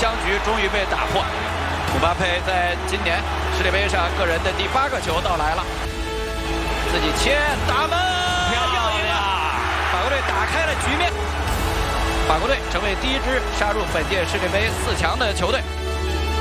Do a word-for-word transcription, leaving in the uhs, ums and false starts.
僵局终于被打破。姆巴佩在今年世界杯上个人的第八个球到来了，自己切打门，要赢了！法国队打开了局面，法国队成为第一支杀入本届世界杯四强的球队。